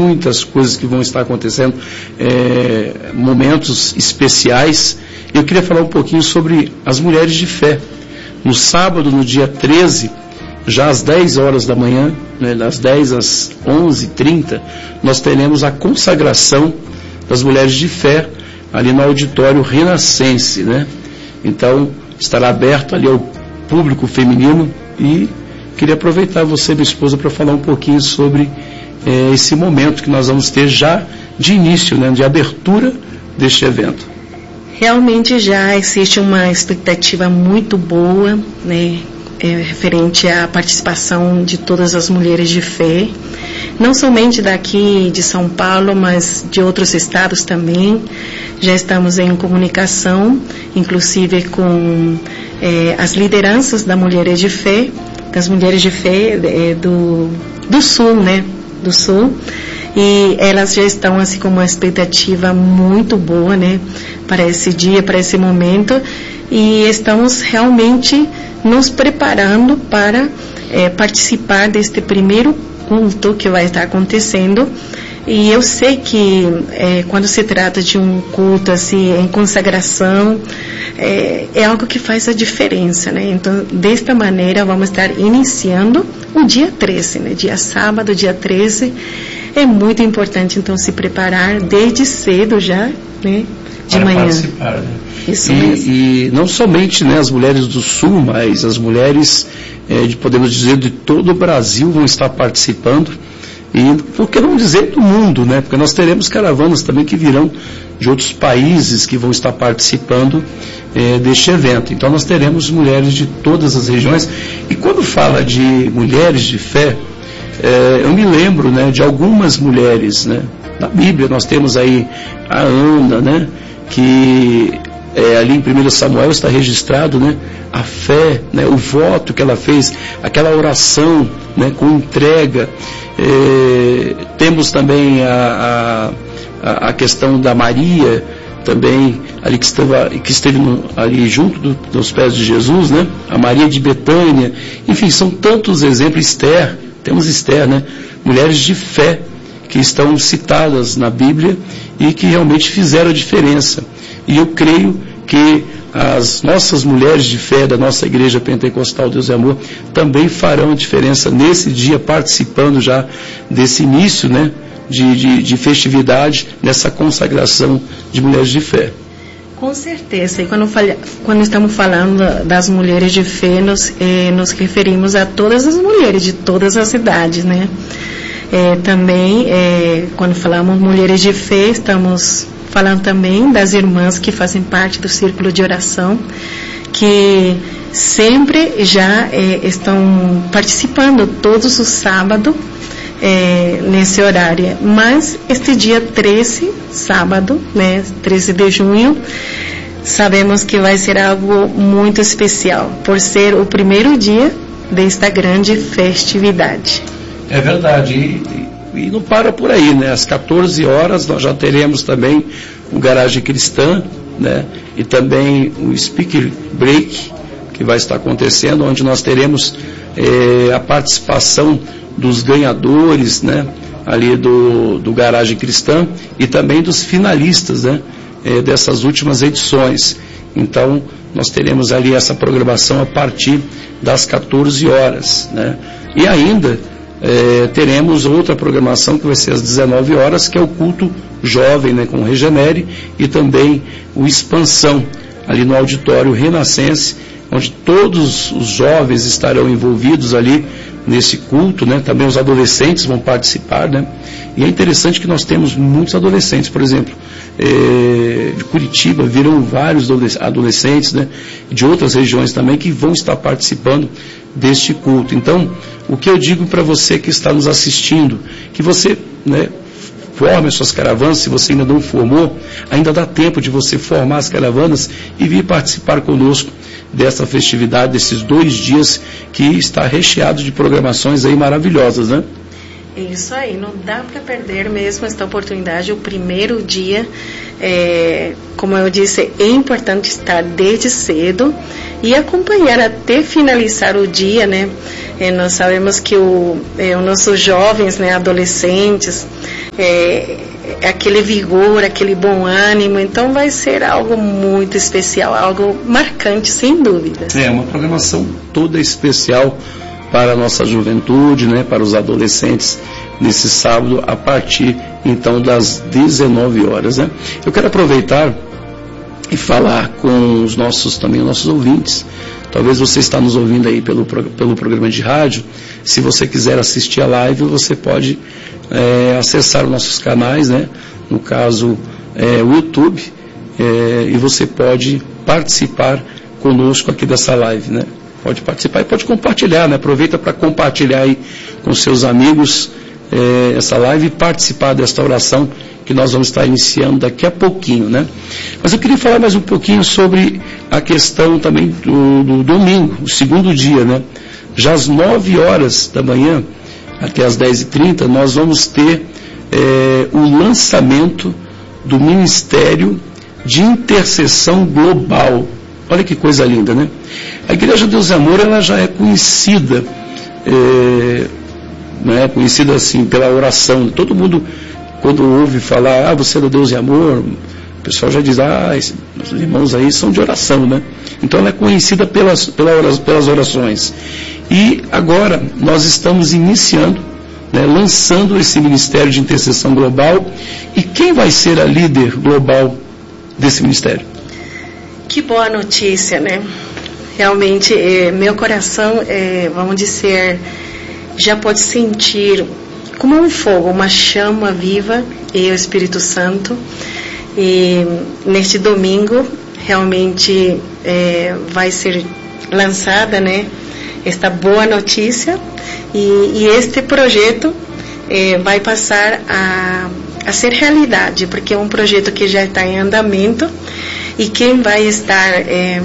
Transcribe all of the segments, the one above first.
muitas coisas que vão estar acontecendo, momentos especiais. Eu queria falar um pouquinho sobre as mulheres de fé. No sábado, no dia 13, já às 10 horas da manhã, né, das 10 às 11h30, nós teremos a consagração das mulheres de fé ali no auditório Renascense, né? Então, estará aberto ali ao público feminino e queria aproveitar você, minha esposa, para falar um pouquinho sobre esse momento que nós vamos ter já de início, né, de abertura deste evento. Realmente já existe uma expectativa muito boa, né, referente à participação de todas as mulheres de fé, não somente daqui de São Paulo, mas de outros estados também. Já estamos em comunicação, inclusive com as lideranças das mulheres de fé do Sul, né? Do Sul. E elas já estão assim com uma expectativa muito boa, né? Para esse dia, para esse momento. E estamos realmente nos preparando para participar deste primeiro culto que vai estar acontecendo. E eu sei que quando se trata de um culto assim, em consagração, é algo que faz a diferença, né? Então, desta maneira, vamos estar iniciando o dia 13, né? Dia sábado, dia 13. É muito importante, então, se preparar desde cedo já, né? De para manhã. Participar, né? Isso mesmo. E não somente, né, as mulheres do Sul, mas as mulheres, podemos dizer, de todo o Brasil vão estar participando. E por que não dizer do mundo, né? Porque nós teremos caravanas também que virão de outros países que vão estar participando deste evento. Então nós teremos mulheres de todas as regiões. E quando fala de mulheres de fé, eu me lembro, né, de algumas mulheres, né? Na Bíblia nós temos aí a Ana, né? Que ali em 1 Samuel está registrado, né, a fé, né, o voto que ela fez, aquela oração, né, com entrega. Temos também a questão da Maria, também ali que esteve ali junto dos pés de Jesus, né, a Maria de Betânia. Enfim, são tantos exemplos. Esther, temos Esther, né, mulheres de fé que estão citadas na Bíblia e que realmente fizeram a diferença. E eu creio que as nossas mulheres de fé da nossa Igreja Pentecostal Deus e Amor também farão a diferença nesse dia, participando já desse início, né, de festividade, nessa consagração de mulheres de fé. Com certeza. E quando estamos falando das mulheres de fé, nos referimos a todas as mulheres de todas as idades, né? Também, quando falamos mulheres de fé, estamos falando também das irmãs que fazem parte do círculo de oração, que sempre já estão participando todos os sábados nesse horário. Mas este dia 13, sábado, né, 13 de junho, sabemos que vai ser algo muito especial, por ser o primeiro dia desta grande festividade. É verdade. E não para por aí, né? Às 14 horas nós já teremos também o Garagem Cristã, né? E também o Speaker Break, que vai estar acontecendo, onde nós teremos a participação dos ganhadores, né? Ali do Garagem Cristã e também dos finalistas, né? Dessas últimas edições. Então, nós teremos ali essa programação a partir das 14 horas, né? E ainda teremos outra programação que vai ser às 19 horas, que é o culto jovem, né, com o Regenere, e também o Expansão, ali no auditório Renascense, onde todos os jovens estarão envolvidos ali nesse culto, né? Também os adolescentes vão participar, né? E é interessante que nós temos muitos adolescentes, por exemplo, de Curitiba viram vários adolescentes, né? De outras regiões também que vão estar participando deste culto. Então, o que eu digo para você que está nos assistindo, que você, né, forme as suas caravanas. Se você ainda não formou, ainda dá tempo de você formar as caravanas e vir participar conosco dessa festividade, desses 2 dias que está recheado de programações aí maravilhosas, né? Isso aí, não dá para perder mesmo esta oportunidade. O primeiro dia, como eu disse, é importante estar desde cedo e acompanhar até finalizar o dia, né? Nós sabemos que os nossos jovens, né, adolescentes, aquele vigor, aquele bom ânimo, então vai ser algo muito especial, algo marcante, sem dúvida. Uma programação toda especial para a nossa juventude, né, para os adolescentes, nesse sábado, a partir, então, das 19 horas. Né? Eu quero aproveitar e falar com os nossos ouvintes. Talvez você está nos ouvindo aí pelo programa de rádio. Se você quiser assistir a live, você pode acessar os nossos canais, né? No caso, o YouTube, e você pode participar conosco aqui dessa live, né? Pode participar e pode compartilhar, né? Aproveita para compartilhar aí com seus amigos essa live e participar desta oração que nós vamos estar iniciando daqui a pouquinho, né? Mas eu queria falar mais um pouquinho sobre a questão também do domingo, o segundo dia, né? Já às 9 horas da manhã, até às 10h30, nós vamos ter o lançamento do Ministério de Intercessão Global. Olha que coisa linda, né? A Igreja Deus e Amor, ela já é conhecida, conhecida assim pela oração. Todo mundo, quando ouve falar, você é do Deus e Amor, o pessoal já diz, os irmãos aí são de oração, né? Então ela é conhecida pelas orações. E agora nós estamos iniciando, né, lançando esse Ministério de Intercessão Global. E quem vai ser a líder global desse ministério? Que boa notícia, né? Realmente, meu coração, vamos dizer, já pode sentir como um fogo, uma chama viva, e o Espírito Santo. E neste domingo, realmente, vai ser lançada, né, esta boa notícia, e este projeto vai passar a ser realidade, porque é um projeto que já está em andamento, e quem vai estar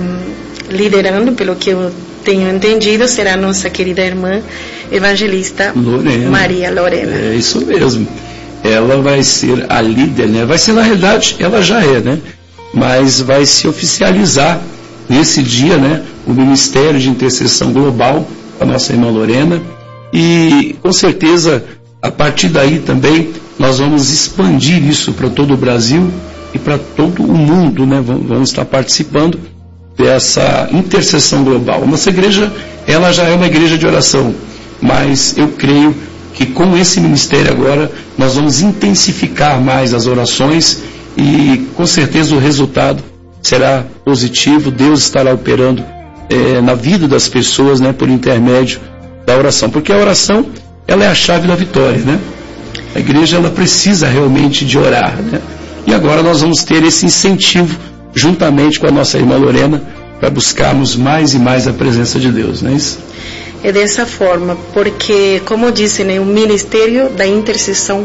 liderando, pelo que eu tenho entendido, será a nossa querida irmã evangelista Lorena. Maria Lorena. É isso mesmo. Ela vai ser a líder, né? Vai ser, na realidade, ela já é, né? Mas vai se oficializar nesse dia, né? O Ministério de Intercessão Global, a nossa irmã Lorena. E, com certeza, a partir daí também, nós vamos expandir isso para todo o Brasil e para todo o mundo, né? Vamos estar participando dessa intercessão global. Nossa igreja, ela já é uma igreja de oração, mas eu creio que com esse ministério agora, nós vamos intensificar mais as orações e com certeza o resultado será positivo. Deus estará operando na vida das pessoas, né, por intermédio da oração, porque a oração, ela é a chave da vitória, né? A igreja, ela precisa realmente de orar, né? E agora nós vamos ter esse incentivo juntamente com a nossa irmã Lorena para buscarmos mais e mais a presença de Deus, não é isso? É dessa forma, porque, como eu disse, né, o Ministério da Intercessão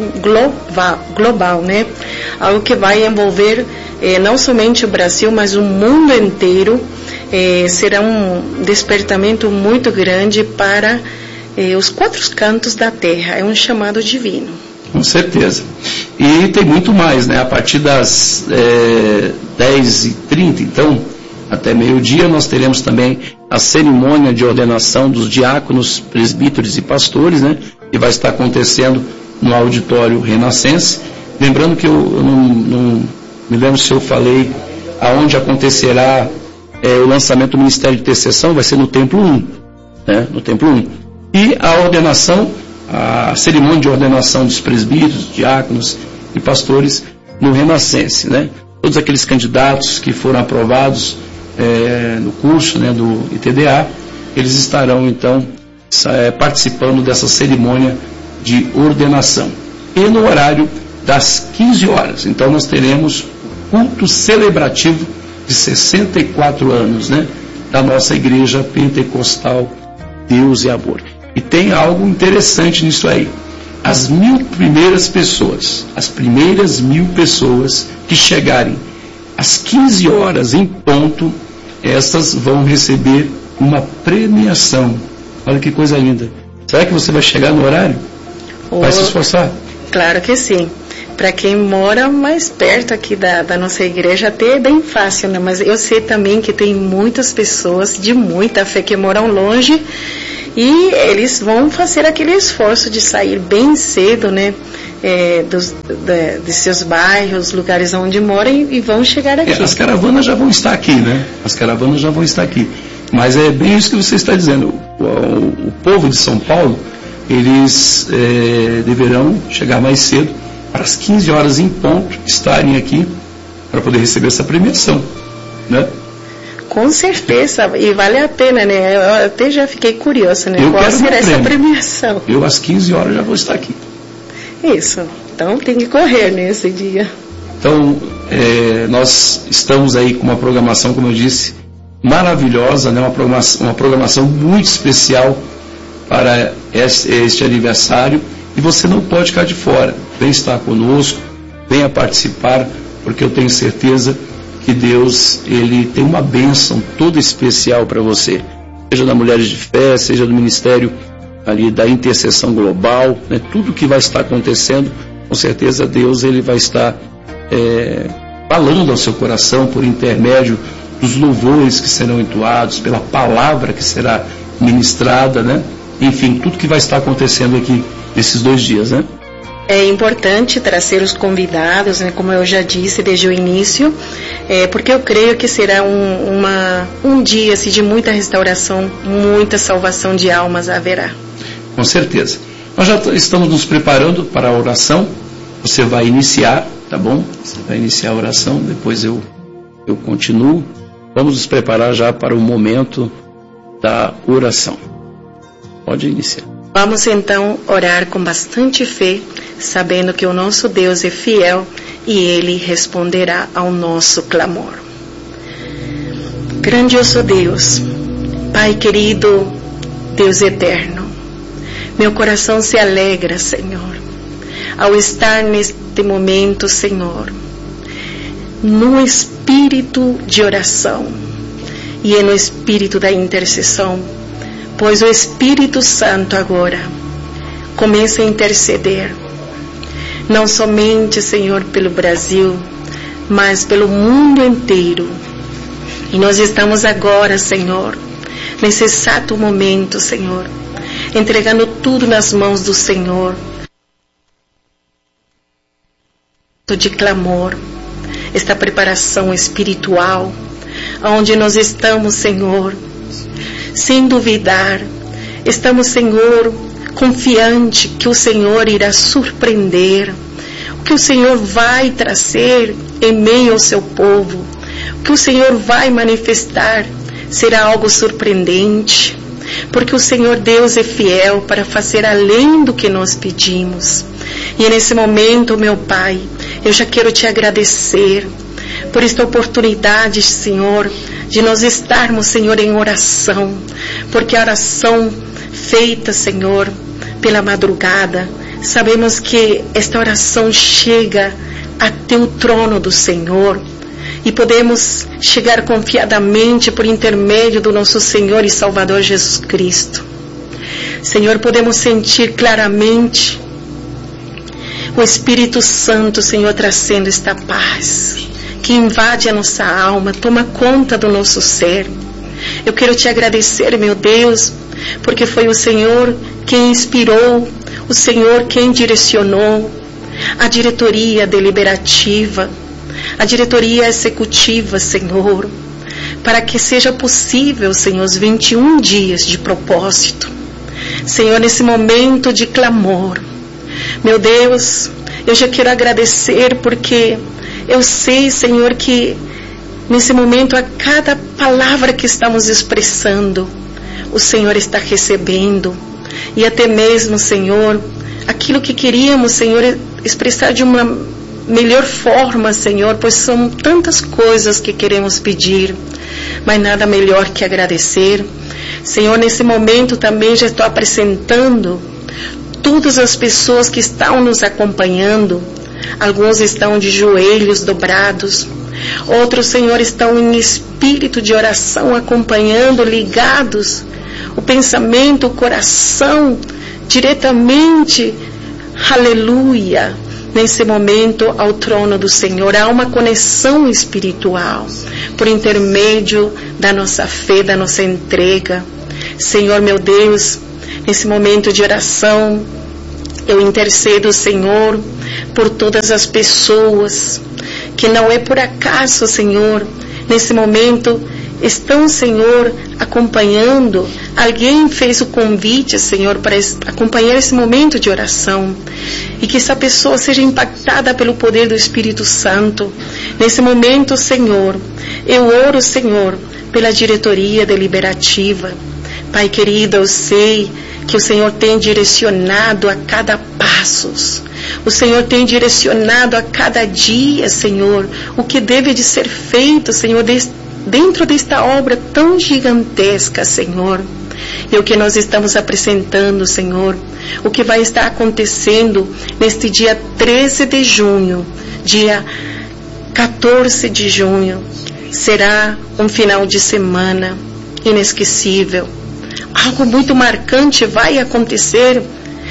Global, né? Algo que vai envolver não somente o Brasil, mas o mundo inteiro. Será um despertamento muito grande para os 4 cantos da terra. É um chamado divino. Com certeza. E tem muito mais, né? A partir das 10h30, então, até meio-dia, nós teremos também a cerimônia de ordenação dos diáconos, presbíteros e pastores, né? Que vai estar acontecendo no auditório Renascense. Lembrando que eu não me lembro se eu falei aonde acontecerá o lançamento do Ministério de Intercessão, vai ser no Templo 1, né? No Templo 1. E a ordenação, a cerimônia de ordenação dos presbíteros, diáconos e pastores no Renascense, né? Todos aqueles candidatos que foram aprovados no curso, né, do ITDA, eles estarão então participando dessa cerimônia de ordenação. E no horário das 15 horas, então nós teremos o culto celebrativo de 64 anos, né, da nossa igreja pentecostal Deus e Amor. E tem algo interessante nisso aí. As 1.000 primeiras pessoas, as primeiras 1.000 pessoas que chegarem às 15 horas em ponto, essas vão receber uma premiação. Olha que coisa linda. Será que você vai chegar no horário? Vai se esforçar? Claro que sim. Para quem mora mais perto aqui da nossa igreja, até é bem fácil, né? Mas eu sei também que tem muitas pessoas de muita fé que moram longe e eles vão fazer aquele esforço de sair bem cedo, né? De seus bairros, lugares onde moram e vão chegar aqui. As caravanas já vão estar aqui, né? As caravanas já vão estar aqui. Mas é bem isso que você está dizendo. O povo de São Paulo, eles deverão chegar mais cedo, para as 15 horas em ponto, estarem aqui para poder receber essa premiação, né? Com certeza, e vale a pena, né? Eu até já fiquei curiosa, né? Qual será essa premiação? Eu às 15 horas já vou estar aqui. Isso, então tem que correr nesse dia. Então, nós estamos aí com uma programação, como eu disse, maravilhosa, né? Uma programação muito especial para este aniversário. E você não pode ficar de fora. Vem estar conosco, venha participar, porque eu tenho certeza que Deus, Ele tem uma bênção toda especial para você. Seja da Mulheres de Fé, seja do Ministério ali da Intercessão Global, né? Tudo que vai estar acontecendo, com certeza Deus, Ele vai estar falando ao seu coração por intermédio dos louvores que serão entoados, pela palavra que será ministrada, né? Enfim, tudo que vai estar acontecendo aqui nesses 2 dias, né? É importante trazer os convidados, né, como eu já disse desde o início, porque eu creio que será um dia assim, de muita restauração, muita salvação de almas haverá. Com certeza. Nós já estamos nos preparando para a oração. Você vai iniciar, tá bom? Você vai iniciar a oração, depois eu continuo. Vamos nos preparar já para o momento da oração. Pode iniciar. Vamos então orar com bastante fé, sabendo que o nosso Deus é fiel e Ele responderá ao nosso clamor. Grandioso Deus, Pai querido, Deus eterno, meu coração se alegra, Senhor, ao estar neste momento, Senhor, no espírito de oração e no espírito da intercessão, pois o Espírito Santo agora começa a interceder, não somente, Senhor, pelo Brasil, mas pelo mundo inteiro. E nós estamos agora, Senhor, nesse exato momento, Senhor, entregando tudo nas mãos do Senhor, de clamor, esta preparação espiritual, onde nós estamos, Senhor, sem duvidar, estamos, Senhor, confiante que o Senhor irá surpreender, o que o Senhor vai trazer em meio ao seu povo, o que o Senhor vai manifestar será algo surpreendente, porque o Senhor Deus é fiel para fazer além do que nós pedimos. E nesse momento, meu Pai, eu já quero te agradecer por esta oportunidade, Senhor, de nós estarmos, Senhor, em oração, porque a oração feita, Senhor, pela madrugada, sabemos que esta oração chega até o trono do Senhor e podemos chegar confiadamente por intermédio do nosso Senhor e Salvador Jesus Cristo. Senhor, podemos sentir claramente o Espírito Santo, Senhor, trazendo esta paz que invade a nossa alma, toma conta do nosso ser. Eu quero te agradecer, meu Deus, porque foi o Senhor quem inspirou, o Senhor quem direcionou a diretoria deliberativa, a diretoria executiva, Senhor, para que seja possível, Senhor, os 21 dias de propósito. Senhor, nesse momento de clamor, meu Deus, eu já quero agradecer porque eu sei, Senhor, que nesse momento a cada palavra que estamos expressando, o Senhor está recebendo. E até mesmo, Senhor, aquilo que queríamos, Senhor, expressar de uma melhor forma, Senhor, pois são tantas coisas que queremos pedir, mas nada melhor que agradecer. Senhor, nesse momento também já estou apresentando todas as pessoas que estão nos acompanhando. Alguns estão de joelhos dobrados, outros, Senhor, estão em espírito de oração, acompanhando, ligados, o pensamento, o coração, diretamente aleluia, nesse momento ao trono do Senhor. Há uma conexão espiritual por intermédio da nossa fé, da nossa entrega. Senhor meu Deus, nesse momento de oração, eu intercedo, Senhor, por todas as pessoas que não é por acaso, Senhor, nesse momento estão, Senhor, acompanhando. Alguém fez o convite, Senhor, para acompanhar esse momento de oração. E que essa pessoa seja impactada pelo poder do Espírito Santo. Nesse momento, Senhor, eu oro, Senhor, pela diretoria deliberativa. Pai querido, eu sei que o Senhor tem direcionado a cada passo. O Senhor tem direcionado a cada dia, Senhor, o que deve de ser feito, Senhor, dentro desta obra tão gigantesca, Senhor. E o que nós estamos apresentando, Senhor, o que vai estar acontecendo neste dia 13 de junho, dia 14 de junho, será um final de semana inesquecível. Algo muito marcante vai acontecer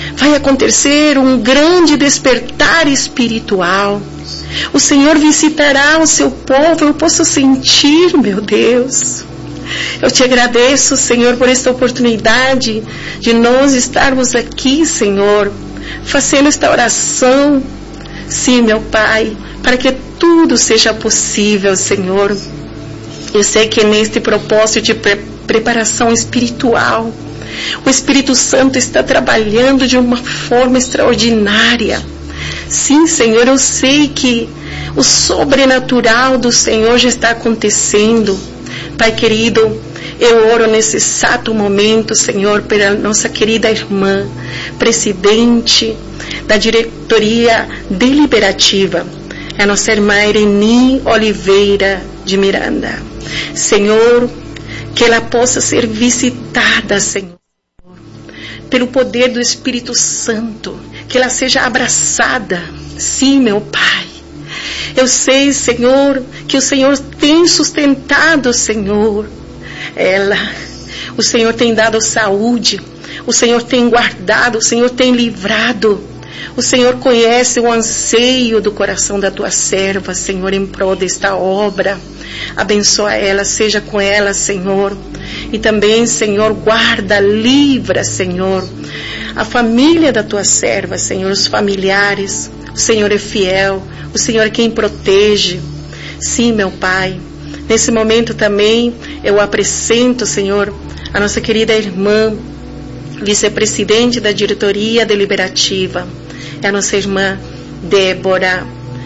um grande despertar espiritual. O Senhor visitará o seu povo, eu posso sentir, meu Deus. Eu te agradeço, Senhor, por esta oportunidade de nós estarmos aqui, Senhor, fazendo esta oração. Sim, meu Pai, para que tudo seja possível, Senhor. Eu sei que neste propósito de preparação espiritual, o Espírito Santo está trabalhando de uma forma extraordinária. Sim, Senhor, eu sei que o sobrenatural do Senhor já está acontecendo. Pai querido, eu oro nesse exato momento, Senhor, pela nossa querida irmã, presidente da diretoria deliberativa, a nossa irmã Ireni Oliveira de Miranda. Senhor, que ela possa ser visitada, Senhor, pelo poder do Espírito Santo, que ela seja abraçada. Sim, meu Pai. Eu sei, Senhor, que o Senhor tem sustentado, Senhor, ela. O Senhor tem dado saúde, o Senhor tem guardado, o Senhor tem livrado. O Senhor conhece o anseio do coração da tua serva, Senhor, em prol desta obra. Abençoa ela, seja com ela, Senhor. E também, Senhor, guarda, livra, Senhor, a família da tua serva, Senhor, os familiares. O Senhor é fiel, o Senhor é quem protege. Sim, meu Pai. Nesse momento também eu apresento, Senhor, a nossa querida irmã, vice-presidente da diretoria deliberativa, é a nossa irmã Débora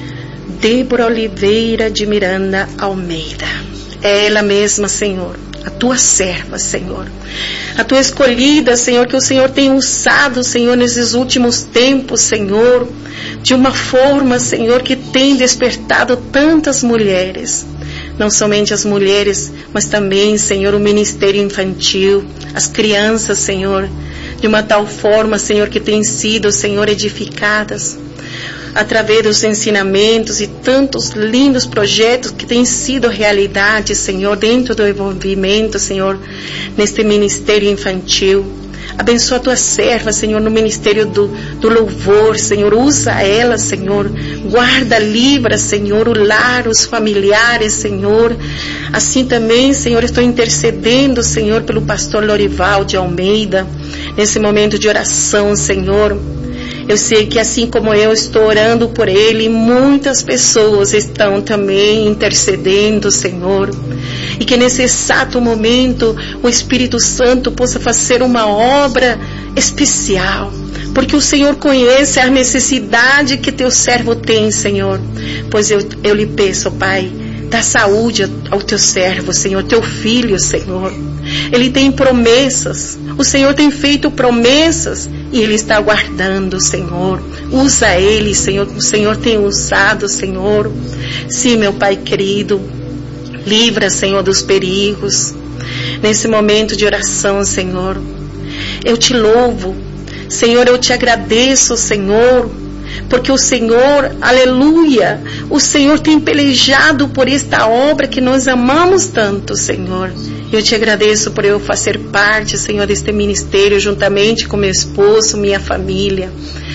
Oliveira de Miranda Almeida. É ela mesma, Senhor, a tua serva, Senhor, a tua escolhida, Senhor, que o Senhor tem usado, Senhor, nesses últimos tempos, Senhor, de uma forma, Senhor, que tem despertado tantas mulheres. Não somente as mulheres, mas também, Senhor, o ministério infantil, as crianças, Senhor, de uma tal forma, Senhor, que têm sido, Senhor, edificadas através dos ensinamentos e tantos lindos projetos que têm sido realidade, Senhor, dentro do envolvimento, Senhor, neste ministério infantil. Abençoa a tua serva, Senhor, no ministério do louvor, Senhor. Usa ela, Senhor. Guarda, livra, Senhor, o lar, os familiares, Senhor. Assim também, Senhor, estou intercedendo, Senhor, pelo pastor Lorival de Almeida, nesse momento de oração, Senhor. Eu sei que assim como eu estou orando por ele, muitas pessoas estão também intercedendo, Senhor. E que nesse exato momento o Espírito Santo possa fazer uma obra especial. Porque o Senhor conhece a necessidade que teu servo tem, Senhor. Pois eu lhe peço, Pai, dá saúde ao teu servo, Senhor, teu filho, Senhor. Ele tem promessas. O Senhor tem feito promessas e Ele está aguardando, Senhor. Usa Ele, Senhor. O Senhor tem usado, Senhor. Sim, meu Pai querido. Livra, Senhor, dos perigos. Nesse momento de oração, Senhor, eu te louvo. Senhor, eu te agradeço, Senhor, porque o Senhor, aleluia, o Senhor tem pelejado por esta obra que nós amamos tanto, Senhor. Eu te agradeço por eu fazer parte, Senhor, deste ministério, juntamente com meu esposo, minha família.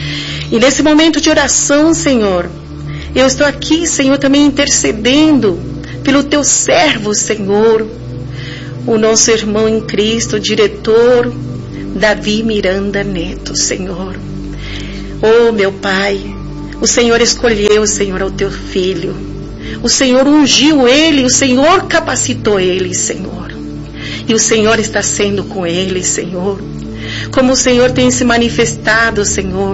E nesse momento de oração, Senhor, eu estou aqui, Senhor, também intercedendo pelo teu servo, Senhor, o nosso irmão em Cristo, o diretor Davi Miranda Neto, Senhor. Oh, meu Pai, o Senhor escolheu, Senhor, o teu filho. O Senhor ungiu ele, o Senhor capacitou ele, Senhor. E o Senhor está sendo com ele, Senhor. Como o Senhor tem se manifestado, Senhor,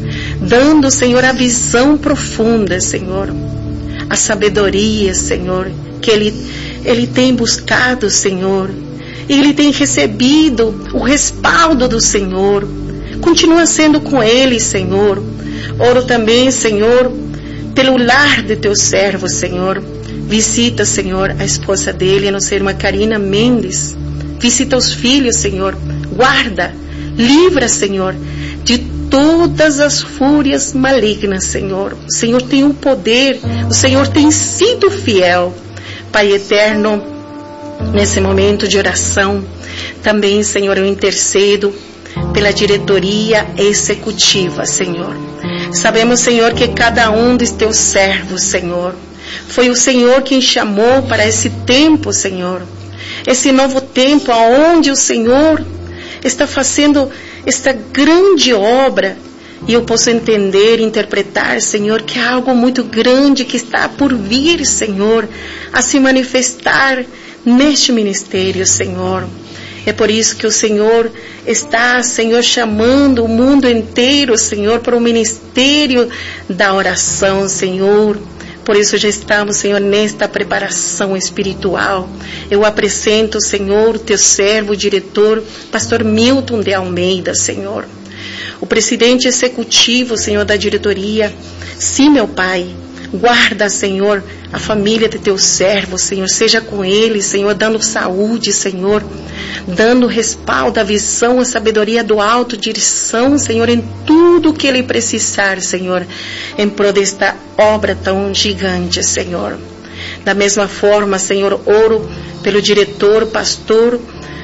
dando, Senhor, a visão profunda, Senhor, a sabedoria, Senhor, que ele tem buscado, Senhor, e ele tem recebido o respaldo do Senhor. Continua sendo com ele, Senhor. Oro também, Senhor, pelo lar de teu servo, Senhor. Visita, Senhor, a esposa dele, a nossa irmã Karina Mendes. Visita os filhos, Senhor. Guarda, livra, Senhor, de todas as fúrias malignas, Senhor. O Senhor tem o poder, o Senhor tem sido fiel. Pai eterno, nesse momento de oração, também, Senhor, eu intercedo pela diretoria executiva, Senhor. Sabemos, Senhor, que cada um dos teus servos, Senhor, foi o Senhor quem chamou para esse tempo, Senhor. Esse novo tempo onde o Senhor está fazendo esta grande obra. E eu posso entender, interpretar, Senhor, que há algo muito grande que está por vir, Senhor, a se manifestar neste ministério, Senhor. É por isso que o Senhor está, Senhor, chamando o mundo inteiro, Senhor, para o ministério da oração, Senhor. Por isso já estamos, Senhor, nesta preparação espiritual. Eu apresento, Senhor, o teu servo, o diretor, pastor Milton de Almeida, Senhor. O presidente executivo, Senhor, da diretoria. Sim, meu Pai. Guarda, Senhor, a família de teu servo, Senhor. Seja com ele, Senhor, dando saúde, Senhor. Dando respaldo, a visão, a sabedoria do alto, direção, Senhor, em tudo que ele precisar, Senhor. Em prol desta obra tão gigante, Senhor. Da mesma forma, Senhor, oro pelo diretor, pastor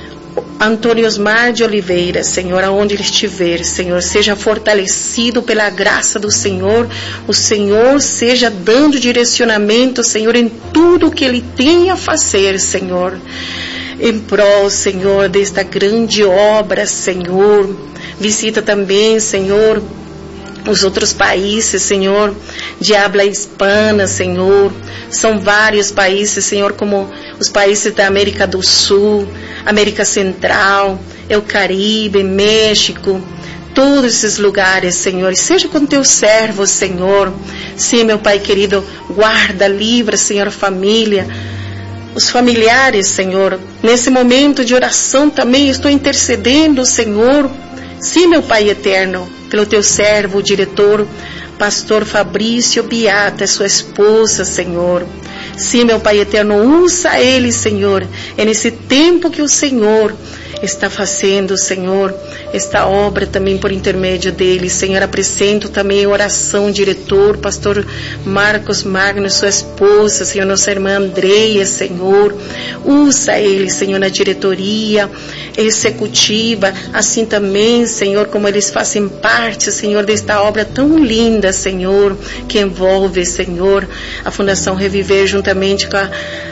Antônio Osmar de Oliveira, Senhor, aonde ele estiver, Senhor, seja fortalecido pela graça do Senhor, o Senhor seja dando direcionamento, Senhor, em tudo que ele tem a fazer, Senhor, em prol, Senhor, desta grande obra, Senhor. Visita também, Senhor, os outros países, Senhor, de habla hispana, Senhor. São vários países, Senhor, como os países da América do Sul, América Central, o Caribe, México, todos esses lugares, Senhor. Seja com teu servo, Senhor. Sim, meu Pai querido, guarda, livra, Senhor, a família, os familiares, Senhor. Nesse momento de oração também estou intercedendo, Senhor. Sim, meu Pai eterno, pelo teu servo, o diretor, pastor Fabrício Beata, sua esposa, Senhor. Sim, meu Pai eterno, usa ele, Senhor, é nesse tempo que o Senhor está fazendo, Senhor, esta obra também por intermédio dele, Senhor. Apresento também a oração, diretor, pastor Marcos Magno, sua esposa, Senhor, nossa irmã Andreia, Senhor. Usa ele, Senhor, na diretoria executiva, assim também, Senhor, como eles fazem parte, Senhor, desta obra tão linda, Senhor, que envolve, Senhor, a Fundação Reviver juntamente com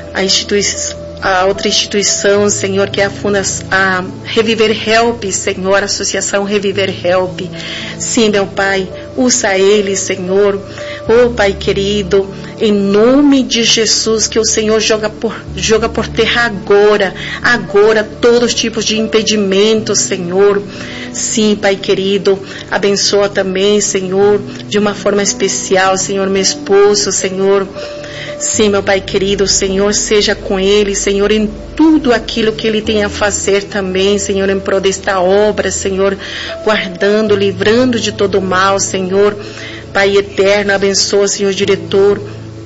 a outra instituição, Senhor, que é a Reviver Help, Senhor, a Associação Reviver Help. Sim, meu Pai, usa ele, Senhor. Oh, Pai querido, em nome de Jesus, que o Senhor joga por terra agora, todos os tipos de impedimentos, Senhor. Sim, Pai querido, abençoa também, Senhor, de uma forma especial, Senhor, meu esposo, Senhor. Sim, meu Pai querido, Senhor, seja com ele, Senhor, em tudo aquilo que ele tem a fazer também, Senhor, em prol desta obra, Senhor, guardando, livrando de todo mal, Senhor. Pai eterno, abençoa, Senhor, diretor,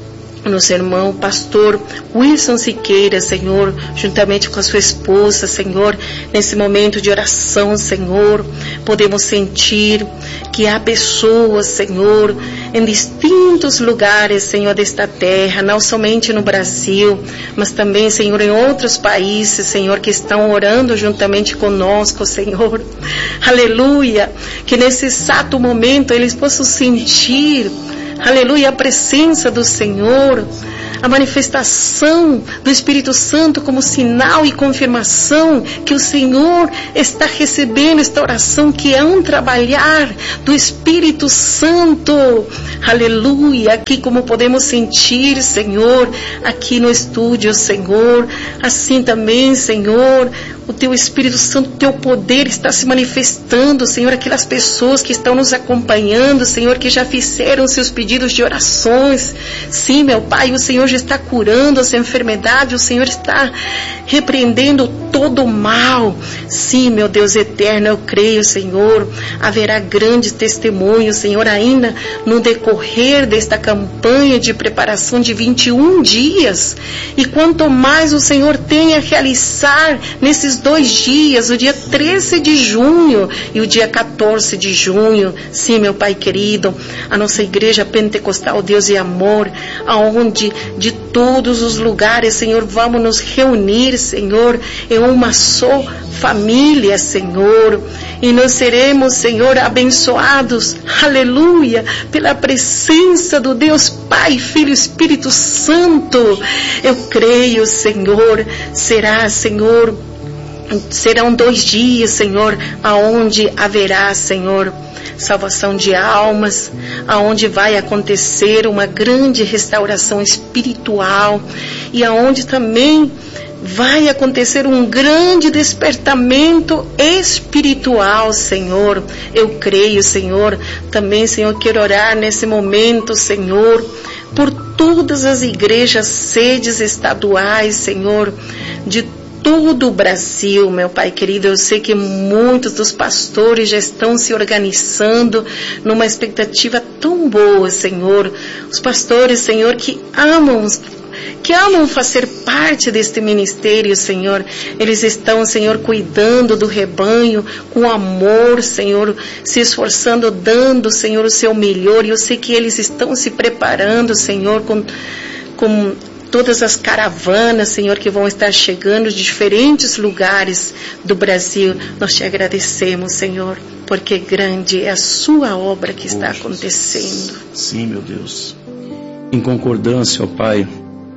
nosso irmão pastor Wilson Siqueira, Senhor, juntamente com a sua esposa, Senhor, nesse momento de oração, Senhor, podemos sentir que há pessoas, Senhor, em distintos lugares, Senhor, desta terra, não somente no Brasil, mas também, Senhor, em outros países, Senhor, que estão orando juntamente conosco, Senhor. Aleluia, que nesse exato momento eles possam sentir, aleluia, a presença do Senhor, a manifestação do Espírito Santo como sinal e confirmação que o Senhor está recebendo esta oração, que é um trabalhar do Espírito Santo. Aleluia, aqui como podemos sentir, Senhor, aqui no estúdio, Senhor, assim também, Senhor, o Teu Espírito Santo, o Teu poder está se manifestando, Senhor, aquelas pessoas que estão nos acompanhando, Senhor, que já fizeram seus pedidos de orações. Sim, meu Pai, o Senhor já está curando essa enfermidade, o Senhor está repreendendo todo o mal. Sim, meu Deus eterno, eu creio, Senhor, haverá grandes testemunhos, Senhor, ainda no decorrer desta campanha de preparação de 21 dias. E quanto mais o Senhor tem a realizar nesses 2 dias, o dia 13 de junho e o dia 14 de junho, sim, meu Pai querido, a nossa igreja pentecostal Deus e Amor, aonde de todos os lugares, Senhor, vamos nos reunir, Senhor, em uma só família, Senhor, e nós seremos, Senhor, abençoados, aleluia, pela presença do Deus Pai, Filho e Espírito Santo. Eu creio, Senhor, serão 2 dias, Senhor, aonde haverá, Senhor, salvação de almas, aonde vai acontecer uma grande restauração espiritual e aonde também vai acontecer um grande despertamento espiritual, Senhor. Eu creio, Senhor, também, Senhor, quero orar nesse momento, Senhor, por todas as igrejas, sedes estaduais, Senhor, de todo o Brasil, meu Pai querido. Eu sei que muitos dos pastores já estão se organizando numa expectativa tão boa, Senhor. Os pastores, Senhor, que amam fazer parte deste ministério, Senhor. Eles estão, Senhor, cuidando do rebanho com amor, Senhor, se esforçando, dando, Senhor, o seu melhor. E eu sei que eles estão se preparando, Senhor, com todas as caravanas, Senhor, que vão estar chegando de diferentes lugares do Brasil. Nós te agradecemos, Senhor, porque grande é a sua obra que está acontecendo. Sim, meu Deus. Em concordância, ó Pai,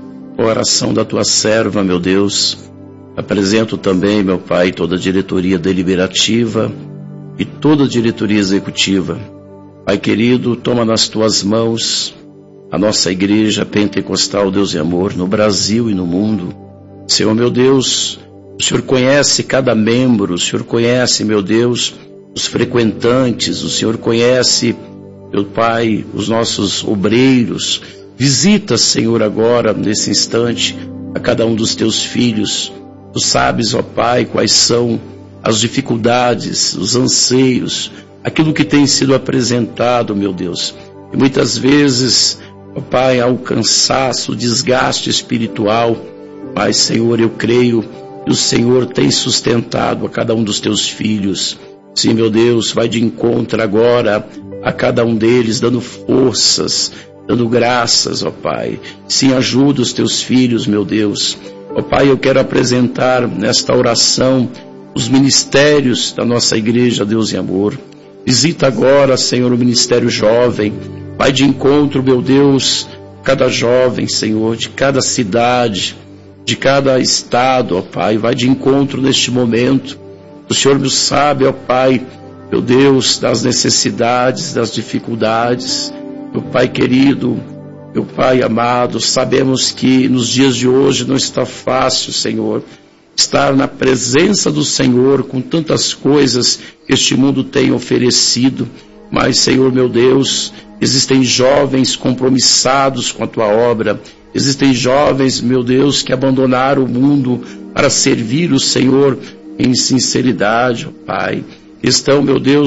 a oração da tua serva, meu Deus, apresento também, meu Pai, toda a diretoria deliberativa e toda a diretoria executiva. Pai querido, toma nas tuas mãos a nossa igreja pentecostal Deus e Amor no Brasil e no mundo. Senhor, meu Deus, o Senhor conhece cada membro, o Senhor conhece, meu Deus, os frequentantes, o Senhor conhece, meu Pai, os nossos obreiros. Visita, Senhor, agora, nesse instante, a cada um dos teus filhos. Tu sabes, ó Pai, quais são as dificuldades, os anseios, aquilo que tem sido apresentado, meu Deus. E muitas vezes, ó Pai, há o cansaço, o desgaste espiritual. Mas, Senhor, eu creio que o Senhor tem sustentado a cada um dos teus filhos. Sim, meu Deus, vai de encontro agora a cada um deles, dando forças, dando graças, ó Pai. Sim, ajuda os teus filhos, meu Deus. Ó Pai, eu quero apresentar nesta oração os ministérios da nossa igreja, Deus e Amor. Visita agora, Senhor, o ministério jovem. Vai de encontro, meu Deus, cada jovem, Senhor, de cada cidade, de cada estado, ó Pai. Vai de encontro neste momento. O Senhor me sabe, ó Pai, meu Deus, das necessidades, das dificuldades. Meu Pai querido, meu Pai amado, sabemos que nos dias de hoje não está fácil, Senhor, estar na presença do Senhor com tantas coisas que este mundo tem oferecido. Mas, Senhor meu Deus, existem jovens compromissados com a Tua obra. Existem jovens, meu Deus, que abandonaram o mundo para servir o Senhor em sinceridade, ó Pai. Estão, meu Deus,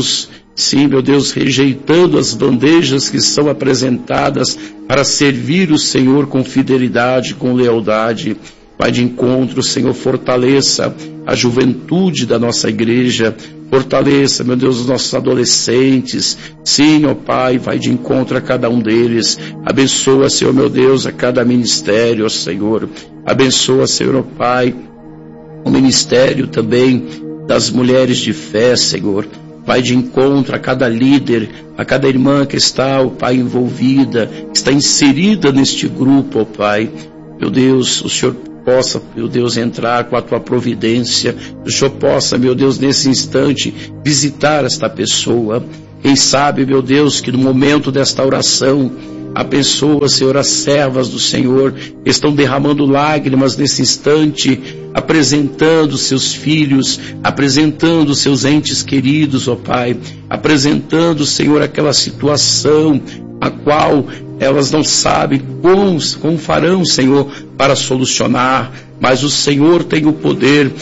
sim, meu Deus, rejeitando as bandejas que são apresentadas para servir o Senhor com fidelidade, com lealdade. Vai de encontro, Senhor, fortaleça a juventude da nossa igreja, fortaleça, meu Deus, os nossos adolescentes. Sim, ó Pai, vai de encontro a cada um deles. Abençoa, Senhor, meu Deus, a cada ministério, ó Senhor. Abençoa, Senhor, ó Pai, o ministério também das mulheres de fé, Senhor. Vai de encontro a cada líder, a cada irmã que está, ó Pai, envolvida, está inserida neste grupo, ó Pai. Meu Deus, o Senhor possa, meu Deus, entrar com a tua providência, o Senhor possa, meu Deus, nesse instante, visitar esta pessoa. Quem sabe, meu Deus, que no momento desta oração, a pessoa, Senhor, as servas do Senhor estão derramando lágrimas nesse instante, apresentando seus filhos, apresentando seus entes queridos, ó Pai, apresentando, Senhor, aquela situação a qual elas não sabem como farão, Senhor, para solucionar, mas o Senhor tem o poder,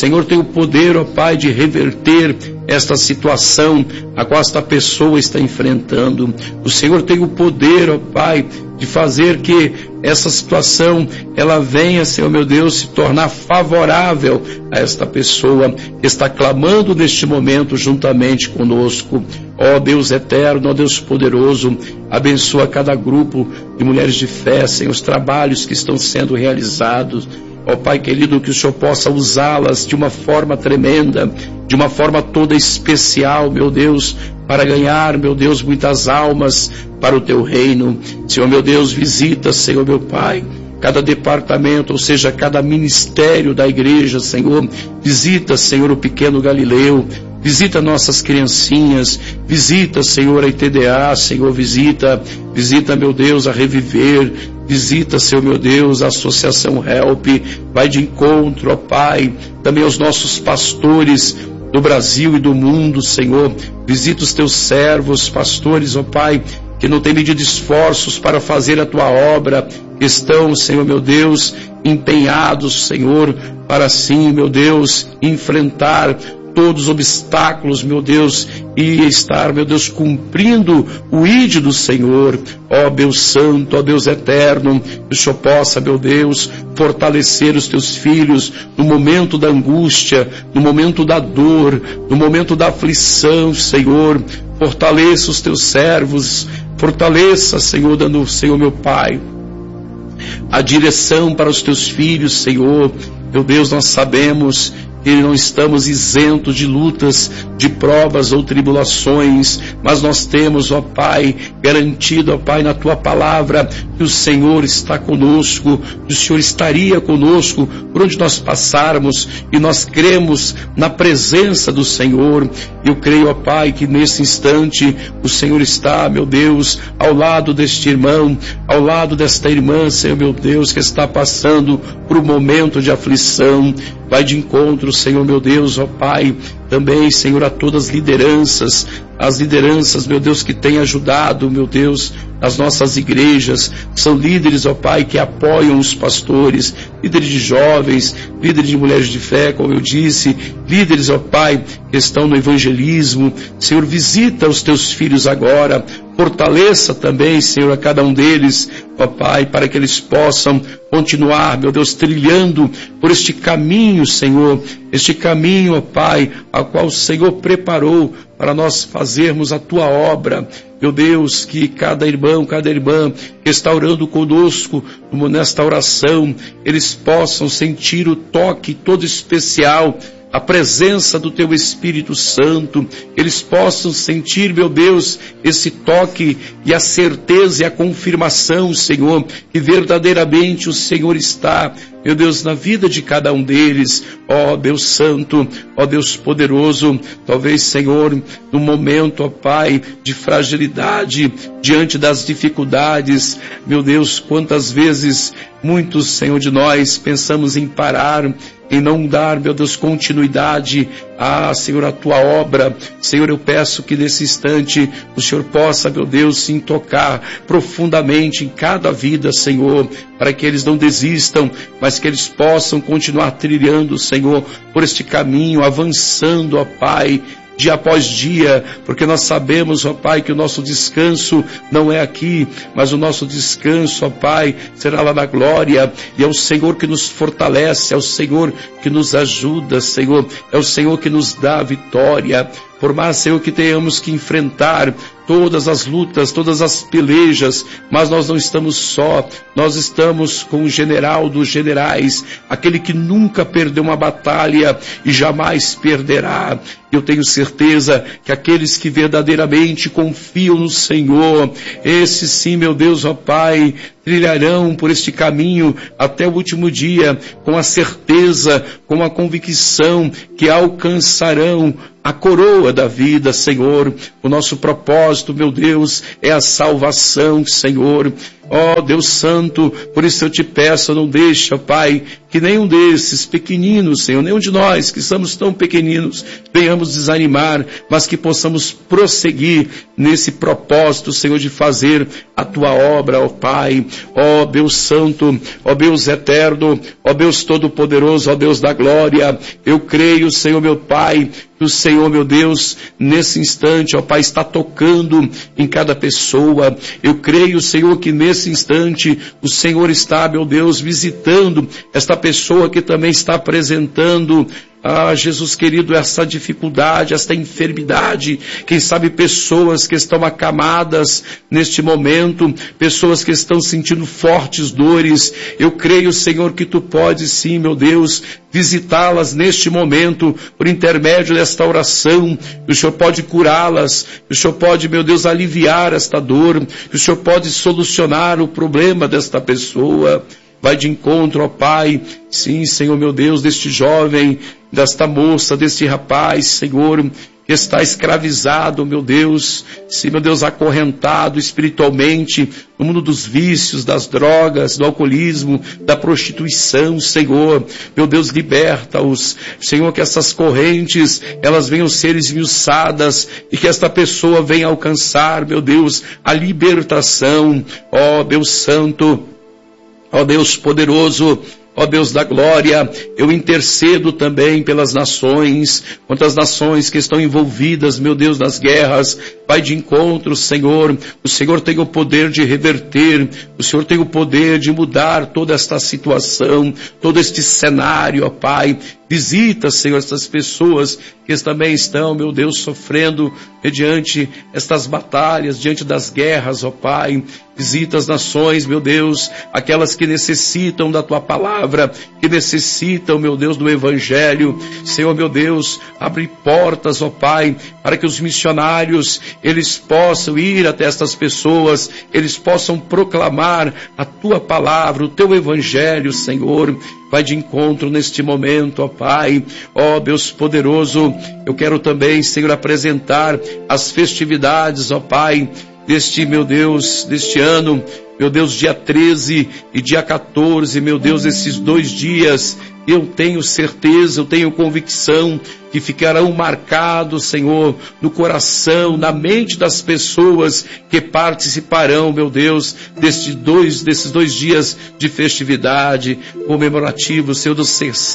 ó Pai, de reverter esta situação a qual esta pessoa está enfrentando. O Senhor tem o poder, ó Pai, de fazer que essa situação, ela venha, Senhor meu Deus, se tornar favorável a esta pessoa que está clamando neste momento juntamente conosco. Ó Deus eterno, ó Deus poderoso, abençoa cada grupo de mulheres de fé, Senhor, os trabalhos que estão sendo realizados. Ó Pai querido, que o Senhor possa usá-las de uma forma tremenda, de uma forma toda especial, meu Deus, para ganhar, meu Deus, muitas almas para o Teu reino. Senhor, meu Deus, visita, Senhor, meu Pai, cada departamento, ou seja, cada ministério da igreja, Senhor. Visita, Senhor, o pequeno Galileu. Visita nossas criancinhas, visita, Senhor, a ITDA, Senhor, visita, meu Deus, a Reviver, visita, Senhor, meu Deus, a Associação Help, vai de encontro, ó Pai, também aos nossos pastores do Brasil e do mundo, Senhor, visita os Teus servos, pastores, ó Pai, que não têm medido esforços para fazer a Tua obra, que estão, Senhor, meu Deus, empenhados, Senhor, para assim, meu Deus, enfrentar todos os obstáculos, meu Deus, e estar, meu Deus, cumprindo o ID do Senhor. Ó Deus Santo, ó Deus Eterno, que o Senhor possa, meu Deus, fortalecer os Teus filhos no momento da angústia, no momento da dor, no momento da aflição, Senhor. Fortaleça os Teus servos, fortaleça, Senhor, dando, Senhor, meu Pai, a direção para os Teus filhos, Senhor. Meu Deus, nós sabemos que não estamos isentos de lutas, de provas ou tribulações, mas nós temos, ó Pai, garantido, ó Pai, na Tua palavra, que o Senhor está conosco, que o Senhor estaria conosco por onde nós passarmos, e nós cremos na presença do Senhor. Eu creio, ó Pai, que nesse instante o Senhor está, meu Deus, ao lado deste irmão, ao lado desta irmã, Senhor, meu Deus, que está passando por um momento de aflição. Vai de encontro, Senhor, meu Deus, ó Pai, também, Senhor, a todas as lideranças, meu Deus, que têm ajudado, meu Deus, as nossas igrejas. São líderes, ó Pai, que apoiam os pastores, líderes de jovens, líderes de mulheres de fé, como eu disse, líderes, ó Pai, que estão no evangelismo. Senhor, visita os Teus filhos agora, fortaleça também, Senhor, a cada um deles, ó Pai, para que eles possam continuar, meu Deus, trilhando por este caminho, Senhor, este caminho, ó Pai, a qual o Senhor preparou para nós fazermos a Tua obra. Meu Deus, que cada irmão, cada irmã que está orando conosco nesta oração, eles possam sentir o toque todo especial, a presença do Teu Espírito Santo, eles possam sentir, meu Deus, esse toque e a certeza e a confirmação, Senhor, que verdadeiramente o Senhor está, meu Deus, na vida de cada um deles. Ó Deus Santo, ó Deus poderoso, talvez, Senhor, no momento, ó Pai, de fragilidade, diante das dificuldades, meu Deus, quantas vezes muitos, Senhor, de nós pensamos em parar, em não dar, meu Deus, continuidade Senhor, a Tua obra. Senhor, eu peço que nesse instante o Senhor possa, meu Deus, sim, tocar profundamente em cada vida, Senhor, para que eles não desistam, mas que eles possam continuar trilhando, Senhor, por este caminho, avançando, ó Pai, dia após dia, porque nós sabemos, ó Pai, que o nosso descanso não é aqui, mas o nosso descanso, ó Pai, será lá na glória, e é o Senhor que nos fortalece, é o Senhor que nos ajuda, Senhor, é o Senhor que nos dá a vitória. Por mais, Senhor, que tenhamos que enfrentar todas as lutas, todas as pelejas, mas nós não estamos só, nós estamos com o general dos generais, aquele que nunca perdeu uma batalha e jamais perderá. Eu tenho certeza que aqueles que verdadeiramente confiam no Senhor, esses sim, meu Deus, ó Pai, trilharão por este caminho até o último dia, com a certeza, com a convicção que alcançarão a coroa da vida, Senhor. O nosso propósito, meu Deus, é a salvação, Senhor. Ó Deus Santo, por isso eu te peço, não deixa, Pai, que nenhum desses pequeninos, Senhor, nenhum de nós que somos tão pequeninos, venhamos desanimar, mas que possamos prosseguir nesse propósito, Senhor, de fazer a Tua obra, ó Pai. Ó Deus Santo, ó Deus Eterno, ó Deus Todo-Poderoso, ó Deus da Glória, eu creio, Senhor, meu Pai, que o Senhor, meu Deus, nesse instante, ó Pai, está tocando em cada pessoa. Eu creio, Senhor, que nesse instante o Senhor está, meu Deus, visitando esta pessoa que também está apresentando, Jesus querido, essa dificuldade, esta enfermidade. Quem sabe pessoas que estão acamadas neste momento, pessoas que estão sentindo fortes dores. Eu creio, Senhor, que Tu podes sim, meu Deus, visitá-las neste momento, por intermédio desta oração. O Senhor pode curá-las, o Senhor pode, meu Deus, aliviar esta dor, o Senhor pode solucionar o problema desta pessoa. Vai de encontro, ó Pai, sim, Senhor, meu Deus, deste jovem, desta moça, deste rapaz, Senhor, que está escravizado, meu Deus, sim, meu Deus, acorrentado espiritualmente no mundo dos vícios, das drogas, do alcoolismo, da prostituição, Senhor. Meu Deus, liberta-os, Senhor, que essas correntes, elas venham ser esmiuçadas e que esta pessoa venha alcançar, meu Deus, a libertação. Ó Deus Santo, ó Deus poderoso, ó Deus da glória, eu intercedo também pelas nações, quantas nações que estão envolvidas, meu Deus, nas guerras. Vai de encontro, Senhor. O Senhor tem o poder de reverter, o Senhor tem o poder de mudar toda esta situação, todo este cenário, ó Pai. Visita, Senhor, essas pessoas que também estão, meu Deus, sofrendo mediante estas batalhas, diante das guerras, ó Pai. Visita as nações, meu Deus, aquelas que necessitam da Tua palavra, que necessitam, meu Deus, do Evangelho. Senhor, meu Deus, abre portas, ó Pai, para que os missionários, eles possam ir até estas pessoas, eles possam proclamar a Tua palavra, o Teu Evangelho, Senhor. Vai de encontro neste momento, ó Pai. Ó Deus poderoso, eu quero também, Senhor, apresentar as festividades, ó Pai, deste, meu Deus, deste ano, meu Deus, dia 13 e dia 14, meu Deus, esses 2 dias, eu tenho certeza, eu tenho convicção que ficarão marcados, Senhor, no coração, na mente das pessoas que participarão, meu Deus, desses dois dias de festividade comemorativo, Senhor, dos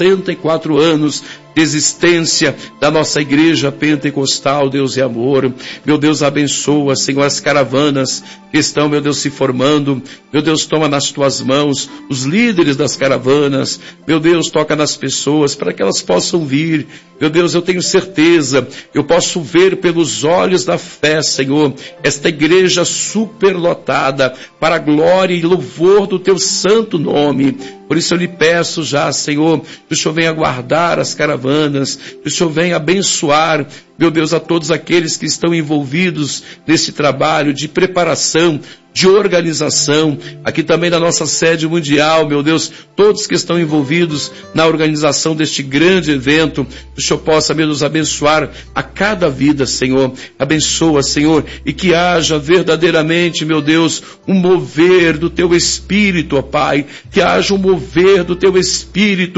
64 anos de existência da nossa igreja pentecostal, Deus e amor. Meu Deus, abençoa, Senhor, as caravanas que estão, meu Deus, se formando. Meu Deus, toma nas Tuas mãos os líderes das caravanas. Meu Deus, toca nas pessoas para que elas possam vir. Meu Deus, eu tenho certeza, eu posso ver pelos olhos da fé, Senhor, esta igreja superlotada para a glória e louvor do Teu santo nome. Por isso eu lhe peço já, Senhor, que o Senhor venha guardar as caravanas, que o Senhor venha abençoar, meu Deus, a todos aqueles que estão envolvidos nesse trabalho de preparação, de organização, aqui também na nossa sede mundial, meu Deus, todos que estão envolvidos na organização deste grande evento, que o Senhor possa, meu Deus, abençoar a cada vida, Senhor. Abençoa, Senhor, e que haja verdadeiramente, meu Deus, um mover do Teu Espírito, ó Pai, que haja um mover do Teu Espírito,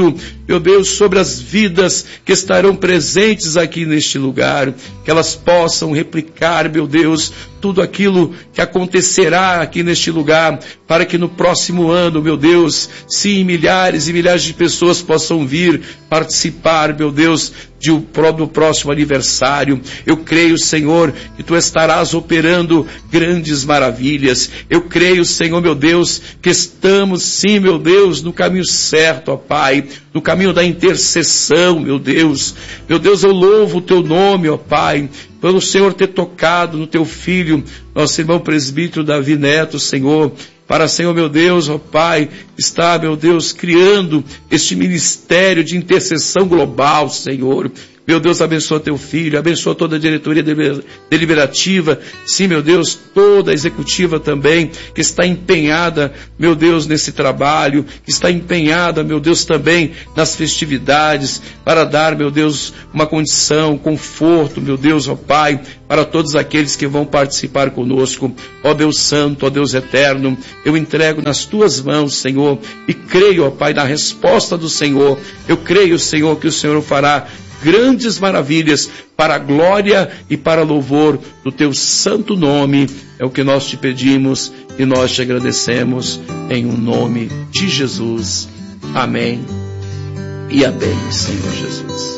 meu Deus, sobre as vidas que estarão presentes aqui neste lugar, que elas possam replicar, meu Deus, tudo aquilo que acontecerá aqui neste lugar, para que no próximo ano, meu Deus, sim, milhares e milhares de pessoas possam vir participar, meu Deus, do próximo aniversário. Eu creio, Senhor, que Tu estarás operando grandes maravilhas. Eu creio, Senhor, meu Deus, que estamos, sim, meu Deus, no caminho certo, ó Pai, no caminho da intercessão, meu Deus. Meu Deus, eu louvo o Teu nome, ó Pai, pelo Senhor ter tocado no Teu Filho, nosso irmão presbítero Davi Neto, Senhor, para, Senhor, meu Deus, ó Pai, está, meu Deus, criando este ministério de intercessão global, Senhor. Meu Deus, abençoa Teu Filho, abençoa toda a diretoria deliberativa, sim, meu Deus, toda a executiva também, que está empenhada, meu Deus, nesse trabalho, que está empenhada, meu Deus, também nas festividades, para dar, meu Deus, uma condição, conforto, meu Deus, ó Pai, para todos aqueles que vão participar conosco. Ó Deus Santo, ó Deus Eterno, eu entrego nas Tuas mãos, Senhor, e creio, ó Pai, na resposta do Senhor. Eu creio, Senhor, que o Senhor fará grandes maravilhas para a glória e para louvor do Teu santo nome. É o que nós Te pedimos e nós Te agradecemos em um nome de Jesus. Amém e amém, Senhor Jesus.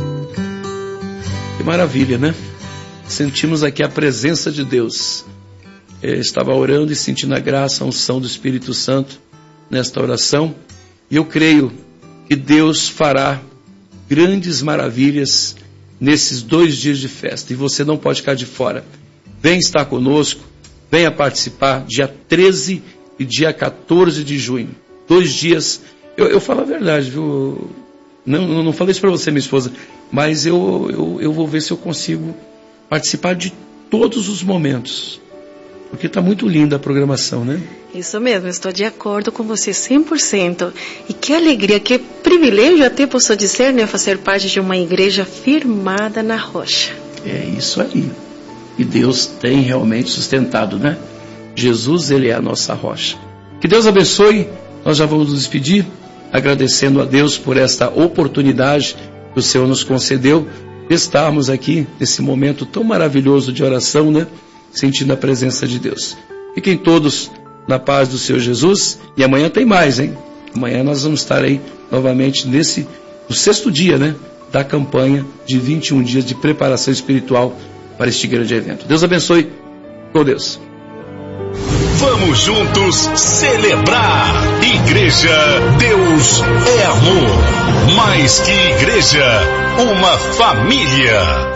Que maravilha, né? Sentimos aqui a presença de Deus. Eu estava orando e sentindo a graça, a unção do Espírito Santo nesta oração. E eu creio que Deus fará grandes maravilhas nesses 2 dias de festa. E você não pode ficar de fora. Vem estar conosco, venha participar, dia 13 e dia 14 de junho. 2 dias. Eu falo a verdade, viu? Não falei isso para você, minha esposa, mas eu vou ver se eu consigo participar de todos os momentos. Porque está muito linda a programação, né? Isso mesmo, estou de acordo com você 100%. E que alegria, que privilégio até posso dizer, né? Fazer parte de uma igreja firmada na rocha. É isso aí. E Deus tem realmente sustentado, né? Jesus, Ele é a nossa rocha. Que Deus abençoe. Nós já vamos nos despedir, agradecendo a Deus por esta oportunidade que o Senhor nos concedeu de estarmos aqui nesse momento tão maravilhoso de oração, né? Sentindo a presença de Deus. Fiquem todos na paz do Senhor Jesus. E amanhã tem mais, hein? Amanhã nós vamos estar aí novamente no 6º dia, né? Da campanha de 21 dias de preparação espiritual para este grande evento. Deus abençoe. Com Deus. Vamos juntos celebrar. Igreja, Deus é amor. Mais que igreja, uma família.